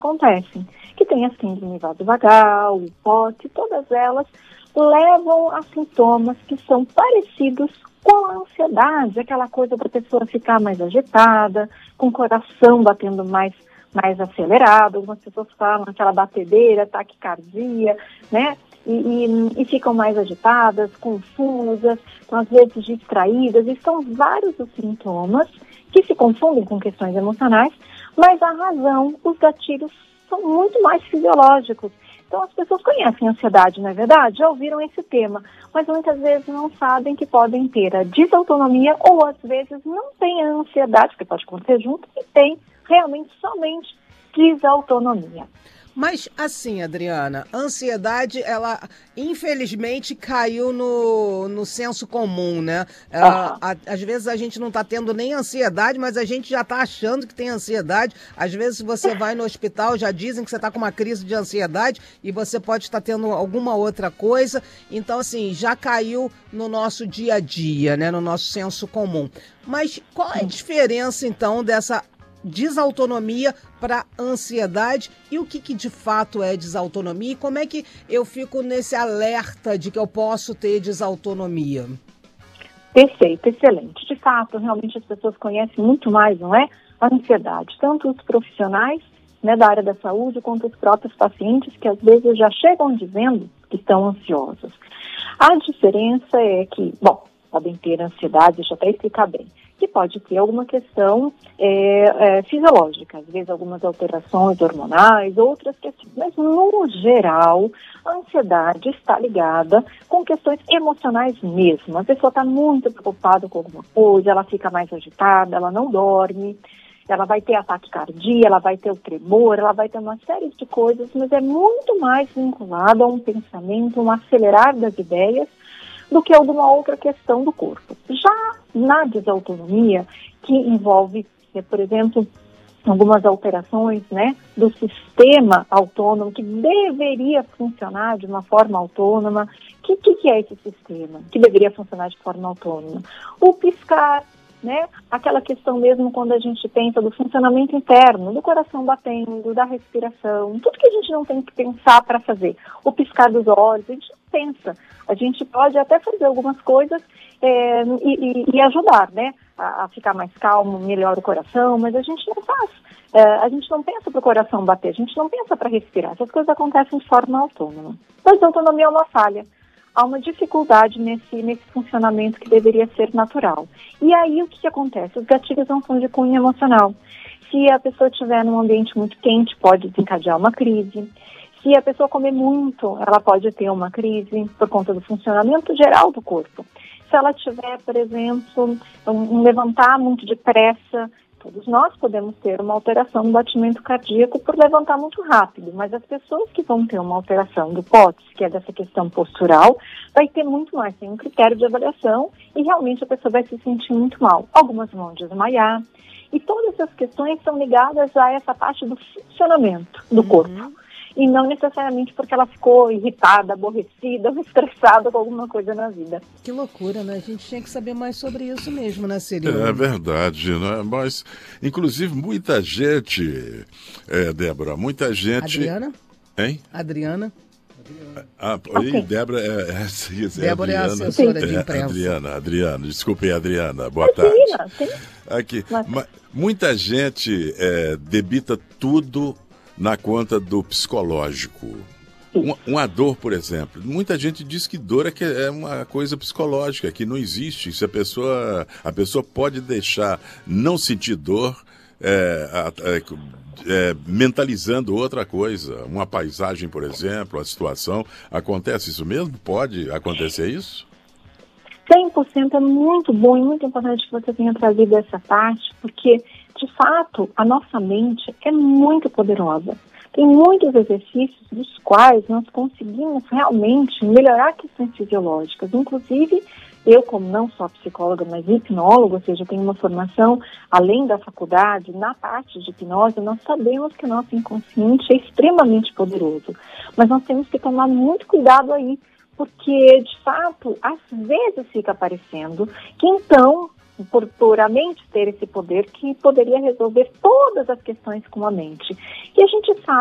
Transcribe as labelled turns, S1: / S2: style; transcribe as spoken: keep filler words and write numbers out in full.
S1: acontecem, que tem a síndrome vasovagal, o P O T, todas elas levam a sintomas que são parecidos com a ansiedade, aquela coisa da pessoa ficar mais agitada, com o coração batendo mais, mais acelerado, algumas pessoas falam aquela batedeira, taquicardia, né? E, e, e ficam mais agitadas, confusas, então, às vezes distraídas, e são vários os sintomas que se confundem com questões emocionais, mas a razão, os gatilhos são muito mais fisiológicos. Então as pessoas conhecem a ansiedade, não é verdade? Já ouviram esse tema, mas muitas vezes não sabem que podem ter a desautonomia ou às vezes não tem a ansiedade, que pode acontecer junto, e tem realmente somente desautonomia.
S2: Mas assim, Adriana, a ansiedade, ela infelizmente caiu no, no senso comum, né? Ela, a, às vezes a gente não está tendo nem ansiedade, mas a gente já está achando que tem ansiedade. Às vezes você vai no hospital, já dizem que você está com uma crise de ansiedade e você pode estar tendo alguma outra coisa. Então, assim, já caiu no nosso dia a dia, né? No nosso senso comum. Mas qual é a diferença, então, dessa desautonomia para ansiedade e o que, que de fato é desautonomia e como é que eu fico nesse alerta de que eu posso ter desautonomia?
S1: Perfeito, excelente. De fato, realmente as pessoas conhecem muito mais, não é? A ansiedade, tanto os profissionais, né, da área da saúde, quanto os próprios pacientes que às vezes já chegam dizendo que estão ansiosos. A diferença é que, bom, podem ter ansiedade, deixa eu até explicar bem, que pode ter alguma questão é, é, fisiológica, às vezes algumas alterações hormonais, outras questões. Mas, no geral, a ansiedade está ligada com questões emocionais mesmo. A pessoa está muito preocupada com alguma coisa, ela fica mais agitada, ela não dorme, ela vai ter ataque cardíaco, ela vai ter o tremor, ela vai ter uma série de coisas, mas é muito mais vinculado a um pensamento, um acelerar das ideias, do que alguma outra questão do corpo. Já na desautonomia, que envolve, por exemplo, algumas alterações, né, do sistema autônomo, que deveria funcionar de uma forma autônoma. O que, que é esse sistema que deveria funcionar de forma autônoma? O piscar, né, aquela questão mesmo quando a gente pensa do funcionamento interno, do coração batendo, da respiração, tudo que a gente não tem que pensar para fazer. O piscar dos olhos, a gente não pensa. A gente pode até fazer algumas coisas é, e, e, e ajudar, né, a, a ficar mais calmo, melhor o coração, mas a gente não faz. É, a gente não pensa para o coração bater, a gente não pensa para respirar. Essas coisas acontecem de forma autônoma. Mas a autonomia é uma falha. Há uma dificuldade nesse, nesse funcionamento que deveria ser natural. E aí o que, que acontece? Os gatilhos não são de cunho emocional. Se a pessoa estiver num ambiente muito quente, pode desencadear uma crise. Se a pessoa comer muito, ela pode ter uma crise por conta do funcionamento geral do corpo. Se ela tiver, por exemplo, um, um levantar muito depressa, todos nós podemos ter uma alteração no batimento cardíaco por levantar muito rápido, mas as pessoas que vão ter uma alteração do P O T S, que é dessa questão postural, vai ter muito mais, tem um critério de avaliação e realmente a pessoa vai se sentir muito mal. Algumas vão desmaiar e todas essas questões são ligadas a essa parte do funcionamento do corpo. Uhum. E não necessariamente porque ela ficou irritada, aborrecida, estressada com alguma coisa na vida.
S2: Que loucura, né? A gente tinha que saber mais sobre isso mesmo, né, Cirilo?
S3: É verdade, né? Mas, inclusive, muita gente, é, Débora, muita gente...
S2: Adriana?
S3: Hein?
S2: Adriana?
S3: Ah, okay. Débora é, é, é,
S2: Débora
S3: é,
S2: é a assessora de
S3: é,
S2: imprensa.
S3: Adriana, Adriana, desculpe, Adriana, boa tarde. Sim. Aqui, mas... muita gente é, debita tudo na conta do psicológico. Uma, uma dor, por exemplo. Muita gente diz que dor é, que é uma coisa psicológica, que não existe. Se a pessoa, a pessoa pode deixar não sentir dor é, é, é, mentalizando outra coisa. Uma paisagem, por exemplo, a situação. Acontece isso mesmo? Pode acontecer isso?
S1: cem por cento é muito bom e muito importante que você tenha trazido essa parte, porque, de fato, a nossa mente é muito poderosa. Tem muitos exercícios dos quais nós conseguimos realmente melhorar questões fisiológicas. Inclusive, eu, como não só psicóloga, mas hipnóloga, ou seja, tenho uma formação além da faculdade, na parte de hipnose, nós sabemos que o nosso inconsciente é extremamente poderoso. Mas nós temos que tomar muito cuidado aí, porque, de fato, às vezes fica parecendo que, então, por, por a mente ter esse poder que poderia resolver todas as questões com a mente. E a gente sabe